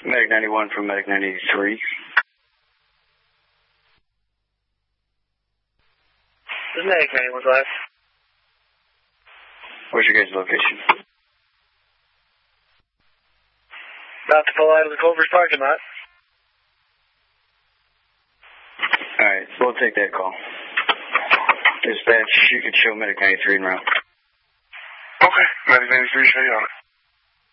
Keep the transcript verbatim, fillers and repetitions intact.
Medic ninety-one from Medic ninety-three. This is Medic ninety-one, go ahead. Where's your guys' location? About to pull out of the Culver's parking lot. Alright, we'll take that call. Dispatch, you can show Medic ninety-three en route. Okay, Medic ninety-three, show you on it.